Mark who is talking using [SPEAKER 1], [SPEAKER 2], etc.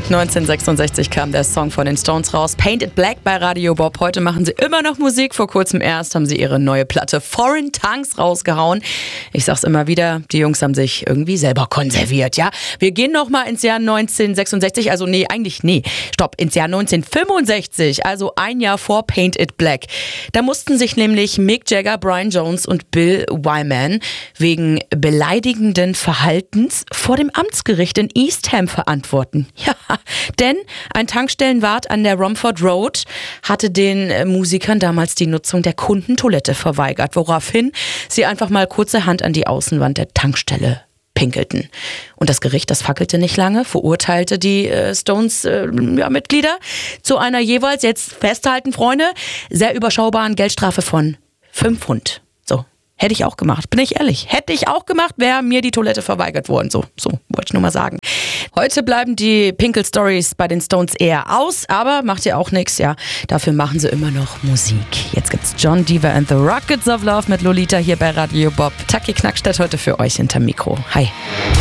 [SPEAKER 1] 1966 kam der Song von den Stones raus, Paint It Black bei Radio Bob. Heute machen sie immer noch Musik. Vor kurzem erst haben sie ihre neue Platte Foreign Tongues rausgehauen. Ich sag's immer wieder, die Jungs haben sich irgendwie selber konserviert, ja. Wir gehen nochmal ins Jahr 1966, ins Jahr 1965, also ein Jahr vor Paint It Black. Da mussten sich nämlich Mick Jagger, Brian Jones und Bill Wyman wegen beleidigenden Verhaltens vor dem Amtsgericht in East Ham verantworten. Ja, denn ein Tankstellenwart an der Romford Road hatte den Musikern damals die Nutzung der Kundentoilette verweigert, woraufhin sie einfach mal kurzerhand an die Außenwand der Tankstelle pinkelten. Und das Gericht, das fackelte nicht lange, verurteilte die Stones-Mitglieder zu einer jeweils, jetzt festhalten, Freunde, sehr überschaubaren Geldstrafe von 5 Pfund. So. Hätte ich auch gemacht, bin ich ehrlich. Hätte ich auch gemacht, wäre mir die Toilette verweigert worden. So wollte ich nur mal sagen. Heute bleiben die Pinkel-Stories bei den Stones eher aus, aber macht ja auch nichts, ja. Dafür machen sie immer noch Musik. Jetzt gibt's John Deaver and the Rockets of Love mit Lolita hier bei Radio Bob. Taki Knackstedt heute für euch hinterm Mikro. Hi.